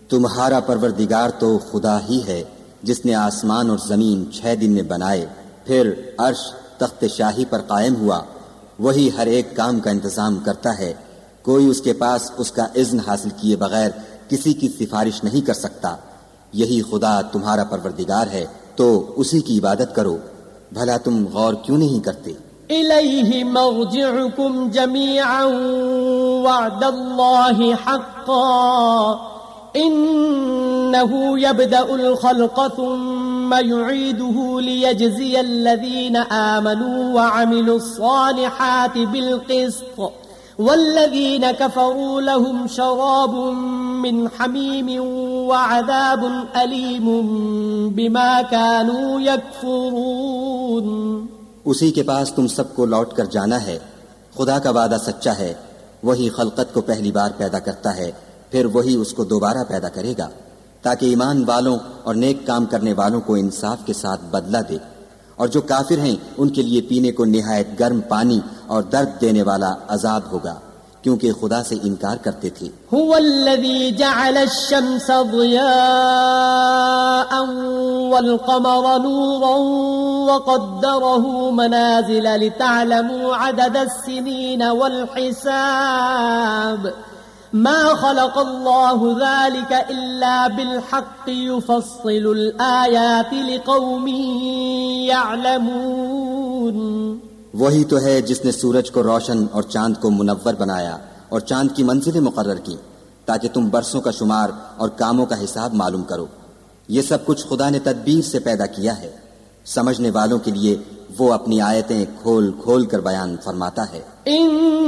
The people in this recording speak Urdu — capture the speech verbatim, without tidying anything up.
تمہارا پروردگار تو خدا ہی ہے جس نے آسمان اور زمین چھ دن میں بنائے، پھر عرش تخت شاہی پر قائم ہوا، وہی ہر ایک کام کا انتظام کرتا ہے، کوئی اس کے پاس اس کا اذن حاصل کیے بغیر کسی کی سفارش نہیں کر سکتا، یہی خدا تمہارا پروردگار ہے تو اسی کی عبادت کرو، بھلا تم غور کیوں نہیں کرتے؟ إليه مرجعكم جميعا وعد الله حقا إنه يبدأ الخلق ثم يعيده ليجزي الذين آمنوا وعملوا الصالحات بالقسط والذين كفروا لهم شراب من حميم وعذاب أليم بما كانوا يكفرون. اسی کے پاس تم سب کو لوٹ کر جانا ہے، خدا کا وعدہ سچا ہے، وہی خلقت کو پہلی بار پیدا کرتا ہے، پھر وہی اس کو دوبارہ پیدا کرے گا تاکہ ایمان والوں اور نیک کام کرنے والوں کو انصاف کے ساتھ بدلہ دے، اور جو کافر ہیں ان کے لیے پینے کو نہایت گرم پانی اور درد دینے والا عذاب ہوگا، کیونکہ خدا سے انکار کرتے تھے. هو الذي جعل الشمس ضياء والقمر نورا وقدره منازل لتعلموا عدد السنين والحساب ما خلق الله ذلك إلا بالحق يفصل الآيات لقوم يعلمون. وہی تو ہے جس نے سورج کو روشن اور چاند کو منور بنایا اور چاند کی منزلیں مقرر کی تاکہ تم برسوں کا شمار اور کاموں کا حساب معلوم کرو. یہ سب کچھ خدا نے تدبیر سے پیدا کیا ہے، سمجھنے والوں کے لیے وہ اپنی آیتیں کھول کھول کر بیان فرماتا ہے.